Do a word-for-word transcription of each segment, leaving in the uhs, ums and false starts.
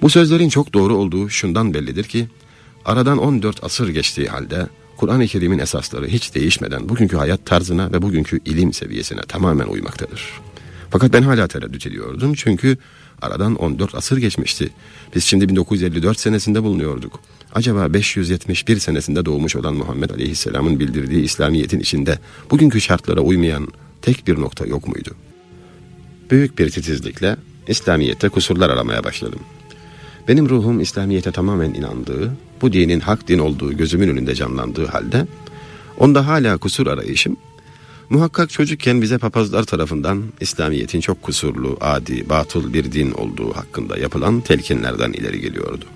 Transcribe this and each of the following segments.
Bu sözlerin çok doğru olduğu şundan bellidir ki, aradan on dört asır geçtiği halde Kur'an-ı Kerim'in esasları hiç değişmeden bugünkü hayat tarzına ve bugünkü ilim seviyesine tamamen uymaktadır. Fakat ben hala tereddüt ediyordum çünkü aradan on dört asır geçmişti. Biz şimdi bin dokuz yüz elli dört senesinde bulunuyorduk. Acaba beş yüz yetmiş bir senesinde doğmuş olan Muhammed Aleyhisselam'ın bildirdiği İslamiyet'in içinde bugünkü şartlara uymayan tek bir nokta yok muydu? Büyük bir titizlikle İslamiyet'te kusurlar aramaya başladım. Benim ruhum İslamiyet'e tamamen inandığı, bu dinin hak din olduğu gözümün önünde canlandığı halde, onda hala kusur arayışım, muhakkak çocukken bize papazlar tarafından İslamiyet'in çok kusurlu, adi, batıl bir din olduğu hakkında yapılan telkinlerden ileri geliyordu.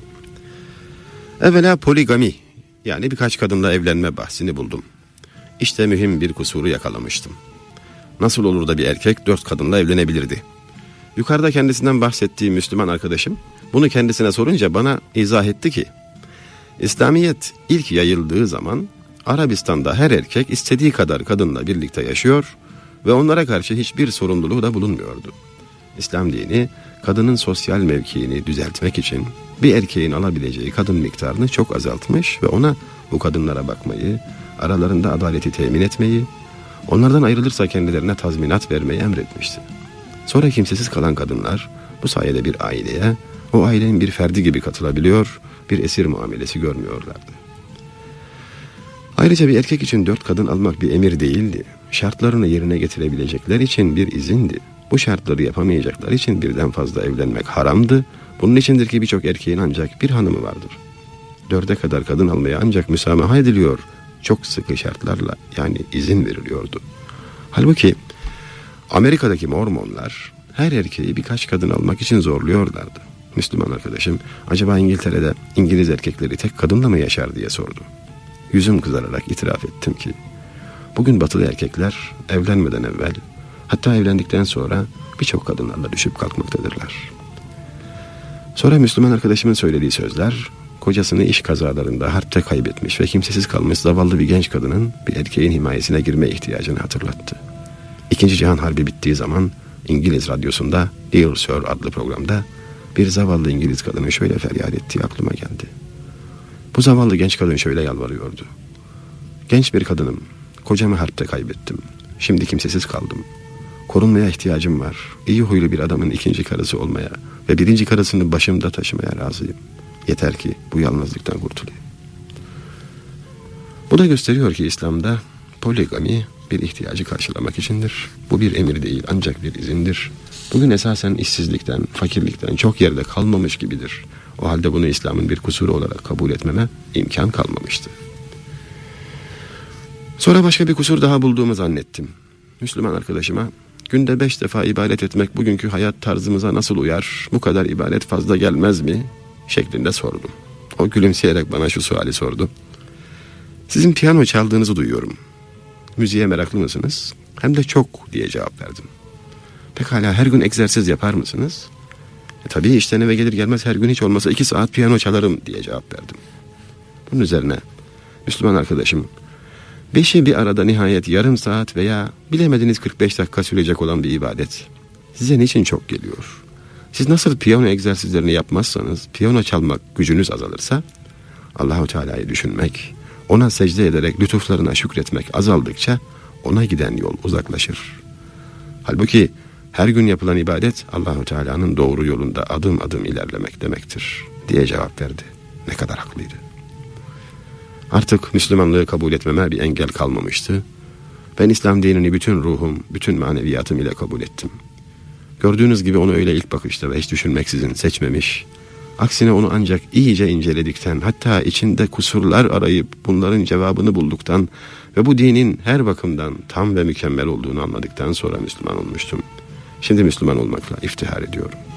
Evvela poligami, yani birkaç kadınla evlenme bahsini buldum. İşte mühim bir kusuru yakalamıştım. Nasıl olur da bir erkek dört kadınla evlenebilirdi? Yukarıda kendisinden bahsettiğim Müslüman arkadaşım, bunu kendisine sorunca bana izah etti ki, İslamiyet ilk yayıldığı zaman Arabistan'da her erkek istediği kadar kadınla birlikte yaşıyor ve onlara karşı hiçbir sorumluluğu da bulunmuyordu. İslam dini kadının sosyal mevkiini düzeltmek için bir erkeğin alabileceği kadın miktarını çok azaltmış ve ona bu kadınlara bakmayı, aralarında adaleti temin etmeyi, onlardan ayrılırsa kendilerine tazminat vermeyi emretmişti. Sonra kimsesiz kalan kadınlar bu sayede bir aileye, o ailenin bir ferdi gibi katılabiliyor, bir esir muamelesi görmüyorlardı. Ayrıca bir erkek için dört kadın almak bir emir değildi. Şartlarını yerine getirebilecekler için bir izindi. Bu şartları yapamayacaklar için birden fazla evlenmek haramdı. Bunun içindir ki birçok erkeğin ancak bir hanımı vardır. Dörde kadar kadın almaya ancak müsamaha ediliyor. Çok sıkı şartlarla, yani izin veriliyordu. Halbuki Amerika'daki Mormonlar her erkeği birkaç kadın almak için zorluyorlardı. Müslüman arkadaşım, acaba İngiltere'de İngiliz erkekleri tek kadınla mı yaşar diye sordu. Yüzüm kızararak itiraf ettim ki, bugün batılı erkekler evlenmeden evvel, hatta evlendikten sonra birçok kadınlarla düşüp kalkmaktadırlar. Sonra Müslüman arkadaşımın söylediği sözler, kocasını iş kazalarında harpte kaybetmiş ve kimsesiz kalmış zavallı bir genç kadının bir erkeğin himayesine girme ihtiyacını hatırlattı. İkinci Cihan Harbi bittiği zaman İngiliz radyosunda Dear Sir adlı programda bir zavallı İngiliz kadının şöyle feryat ettiği aklıma geldi. Bu zavallı genç kadın şöyle yalvarıyordu. Genç bir kadınım, kocamı harpte kaybettim. Şimdi kimsesiz kaldım. Korunmaya ihtiyacım var. İyi huylu bir adamın ikinci karısı olmaya ve birinci karısını başımda taşımaya razıyım. Yeter ki bu yalnızlıktan kurtulayım. Bu da gösteriyor ki İslam'da poligami bir ihtiyacı karşılamak içindir. Bu bir emir değil, ancak bir izindir. Bugün esasen işsizlikten, fakirlikten çok yerde kalmamış gibidir. O halde bunu İslam'ın bir kusuru olarak kabul etmeme imkan kalmamıştı. Sonra başka bir kusur daha bulduğumu zannettim. Müslüman arkadaşıma, günde beş defa ibadet etmek bugünkü hayat tarzımıza nasıl uyar, bu kadar ibadet fazla gelmez mi şeklinde sordum. O gülümseyerek bana şu suali sordu. Sizin piyano çaldığınızı duyuyorum. Müziğe meraklı mısınız? Hem de çok diye cevap verdim. Pekala her gün egzersiz yapar mısınız? E, tabii işten eve gelir gelmez her gün hiç olmasa iki saat piyano çalarım diye cevap verdim. Bunun üzerine Müslüman arkadaşım, beşi bir arada nihayet yarım saat veya bilemediniz kırk beş dakika sürecek olan bir ibadet size niçin çok geliyor? Siz nasıl piyano egzersizlerini yapmazsanız, piyano çalmak gücünüz azalırsa, Allah-u Teala'yı düşünmek, ona secde ederek lütuflarına şükretmek azaldıkça ona giden yol uzaklaşır. Halbuki her gün yapılan ibadet Allah-u Teala'nın doğru yolunda adım adım ilerlemek demektir diye cevap verdi. Ne kadar haklıydı. Artık Müslümanlığı kabul etmeme bir engel kalmamıştı. Ben İslam dinini bütün ruhum, bütün maneviyatım ile kabul ettim. Gördüğünüz gibi onu öyle ilk bakışta ve hiç düşünmeksizin seçmemiş, aksine onu ancak iyice inceledikten, hatta içinde kusurlar arayıp bunların cevabını bulduktan ve bu dinin her bakımdan tam ve mükemmel olduğunu anladıktan sonra Müslüman olmuştum. Şimdi Müslüman olmakla iftihar ediyorum.